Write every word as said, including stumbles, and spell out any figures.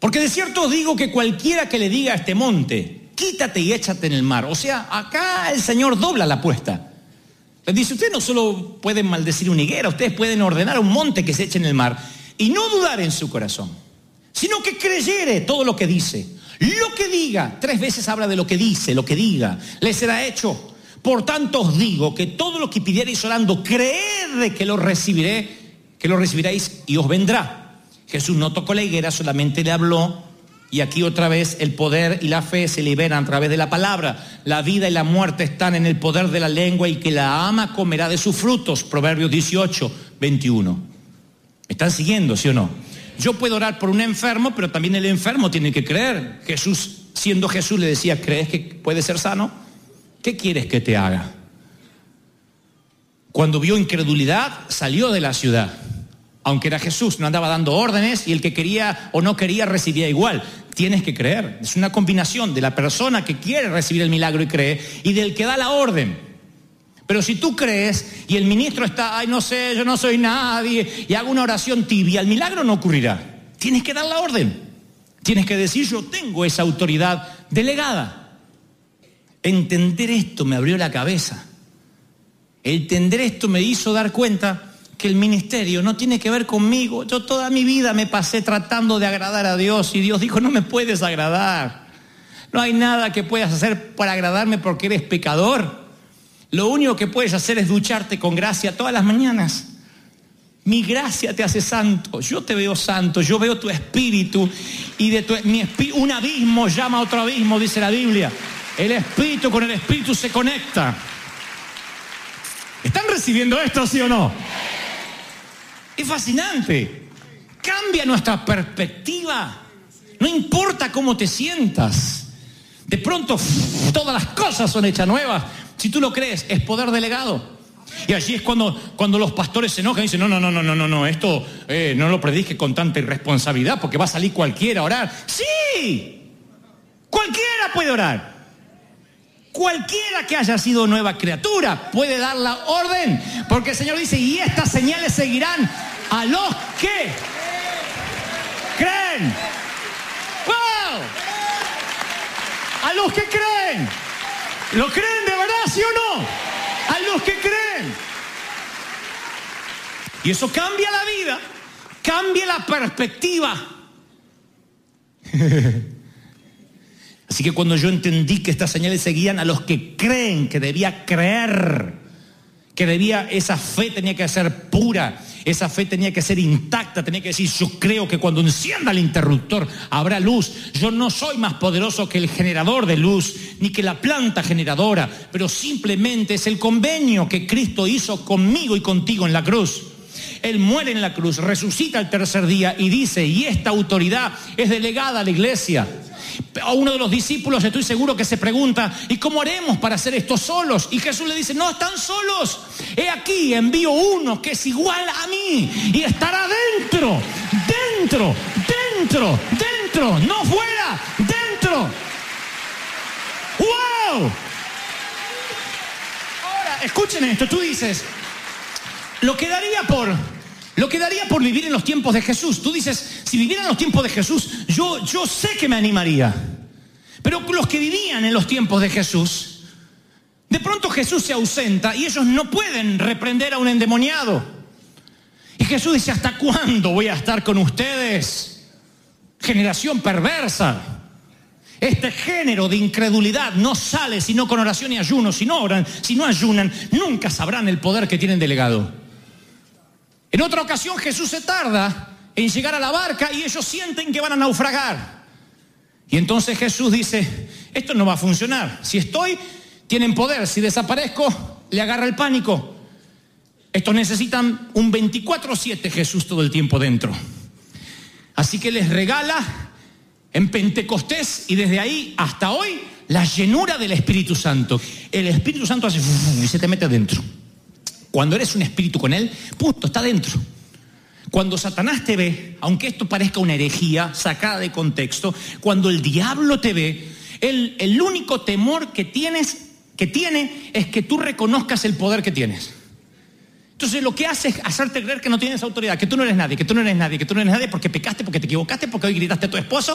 Porque de cierto os digo que cualquiera que le diga a este monte, quítate y échate en el mar. O sea, acá el Señor dobla la apuesta. Les dice, ustedes no solo pueden maldecir una higuera, ustedes pueden ordenar a un monte que se eche en el mar y no dudar en su corazón, sino que creyere todo lo que dice. Lo que diga, tres veces habla de lo que dice, lo que diga, le será hecho. Por tanto os digo que todo lo que pidiereis orando, creed que lo recibiré, que lo recibiréis y os vendrá. Jesús no tocó la higuera, solamente le habló. Y aquí otra vez el poder y la fe se liberan a través de la palabra. La vida y la muerte están en el poder de la lengua y que la ama comerá de sus frutos. Proverbios dieciocho, veintiuno. ¿Me están siguiendo, sí o no? Yo puedo orar por un enfermo, pero también el enfermo tiene que creer. Jesús, siendo Jesús, le decía, ¿crees que puede ser sano? ¿Qué quieres que te haga? Cuando vio incredulidad, salió de la ciudad. Aunque era Jesús, no andaba dando órdenes y el que quería o no quería recibía igual. Tienes que creer. Es una combinación de la persona que quiere recibir el milagro y cree y del que da la orden. Pero si tú crees y el ministro está, ay, no sé, yo no soy nadie, y hago una oración tibia, el milagro no ocurrirá. Tienes que dar la orden. Tienes que decir, yo tengo esa autoridad delegada. Entender esto me abrió la cabeza. Entender esto me hizo dar cuenta que el ministerio no tiene que ver conmigo. Yo toda mi vida me pasé tratando de agradar a Dios y Dios dijo, no me puedes agradar. No hay nada que puedas hacer para agradarme porque eres pecador. Lo único que puedes hacer es ducharte con gracia todas las mañanas. Mi gracia te hace santo. Yo te veo santo, yo veo tu espíritu y de tu, mi espíritu, un abismo llama a otro abismo, dice la Biblia. El espíritu con el espíritu se conecta. ¿Están recibiendo esto, sí o no? Es fascinante. Cambia nuestra perspectiva. No importa cómo te sientas. De pronto todas las cosas son hechas nuevas. Si tú lo crees, es poder delegado. Y allí es cuando, cuando los pastores se enojan y dicen, no, no, no, no, no, no, no, esto eh, no lo prediques con tanta irresponsabilidad porque va a salir cualquiera a orar. ¡Sí! Cualquiera puede orar. Cualquiera que haya sido nueva criatura puede dar la orden, porque el Señor dice, y estas señales seguirán a los que creen. ¡Wow! A los que creen. ¿Lo creen de verdad, sí o no? A los que creen. Y eso cambia la vida, cambia la perspectiva. Así que cuando yo entendí que estas señales seguían a los que creen, que debía creer, que debía, esa fe tenía que ser pura, esa fe tenía que ser intacta, tenía que decir, yo creo que cuando encienda el interruptor habrá luz. Yo no soy más poderoso que el generador de luz, ni que la planta generadora, pero simplemente es el convenio que Cristo hizo conmigo y contigo en la cruz. Él muere en la cruz, resucita el tercer día y dice, y esta autoridad es delegada a la iglesia. A uno de los discípulos estoy seguro que se pregunta, ¿y cómo haremos para hacer esto solos? Y Jesús le dice, no están solos. He aquí, envío uno que es igual a mí y estará dentro, dentro, dentro, dentro, no fuera, dentro. ¡Wow! Ahora, escuchen esto, tú dices, lo que daría por... Lo que daría por vivir en los tiempos de Jesús. Tú dices, si viviera en los tiempos de Jesús, yo, yo sé que me animaría. Pero los que vivían en los tiempos de Jesús, de pronto Jesús se ausenta y ellos no pueden reprender a un endemoniado. Y Jesús dice, ¿hasta cuándo voy a estar con ustedes? Generación perversa. Este género de incredulidad no sale sino con oración y ayuno. Si no oran, si no ayunan, nunca sabrán el poder que tienen delegado. En otra ocasión Jesús se tarda en llegar a la barca y ellos sienten que van a naufragar. Y entonces Jesús dice, esto no va a funcionar. Si estoy, tienen poder. Si desaparezco, le agarra el pánico. Estos necesitan un veinticuatro siete Jesús todo el tiempo dentro. Así que les regala en Pentecostés y desde ahí hasta hoy la llenura del Espíritu Santo. El Espíritu Santo hace y se te mete adentro. Cuando eres un espíritu con él, punto, está dentro. Cuando Satanás te ve, aunque esto parezca una herejía sacada de contexto, cuando el diablo te ve, el, el único temor que tienes, que tiene es que tú reconozcas el poder que tienes. Entonces lo que hace es hacerte creer que no tienes autoridad, que tú no eres nadie, que tú no eres nadie, que tú no eres nadie porque pecaste, porque te equivocaste, porque hoy gritaste a tu esposo